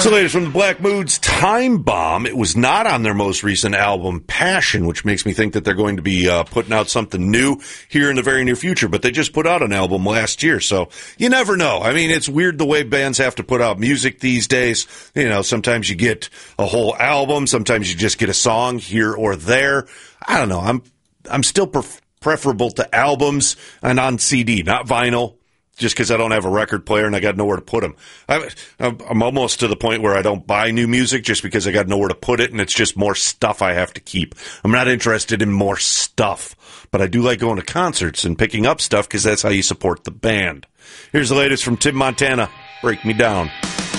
So latest from the Black Moods, Time Bomb. It was not on their most recent album, Passion, which makes me think that they're going to be putting out something new here in the very near future. But they just put out an album last year, so you never know. I mean, it's weird the way bands have to put out music these days. You know, sometimes you get a whole album, sometimes you just get a song here or there. I don't know. I'm still preferable to albums and on CD, not vinyl. Just because I don't have a record player and I got nowhere to put them. I'm almost to the point where I don't buy new music just because I got nowhere to put it, and it's just more stuff I have to keep. I'm not interested in more stuff, but I do like going to concerts and picking up stuff because that's how you support the band. Here's the latest from Tim Montana, Break Me Down.